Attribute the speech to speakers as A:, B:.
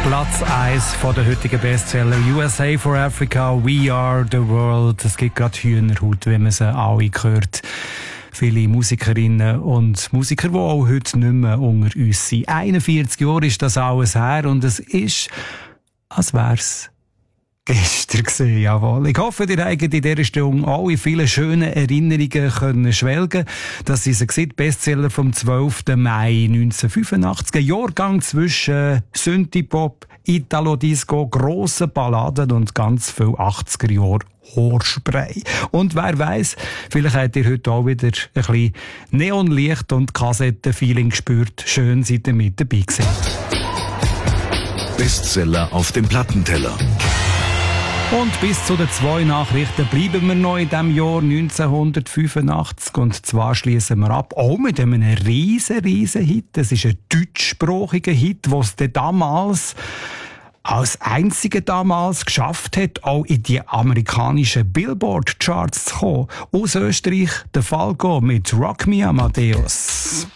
A: Platz 1 von der heutigen Bestseller USA for Africa, We Are the World. Es gibt gerade Hühnerhaut, wie man sie alle hört. Viele Musikerinnen und Musiker, die auch heute nicht mehr unter uns sind. 41 Jahre ist das alles her und es ist, als wär's gestern gewesen, jawohl. Ich hoffe, ihr habt in dieser Stunde alle viele schöne Erinnerungen können schwelgen. Das ist ein Bestseller vom 12. Mai 1985. Ein Jahrgang zwischen Synthie-Pop, Italo-Disco, grossen Balladen und ganz viel 80er Jahre Haarspray. Und wer weiss, vielleicht habt ihr heute auch wieder ein bisschen Neonlicht und Kassettenfeeling gespürt. Schön seid ihr mit dabei gewesen.
B: Bestseller auf dem Plattenteller.
A: Und bis zu den 2 Nachrichten bleiben wir noch in diesem Jahr 1985. Und zwar schließen wir ab, auch mit einem riesen Hit. Das ist ein deutschsprachiger Hit, den es damals als einziger damals geschafft hat, auch in die amerikanischen Billboard-Charts zu kommen. Aus Österreich, der Falco mit Rock Me Amadeus.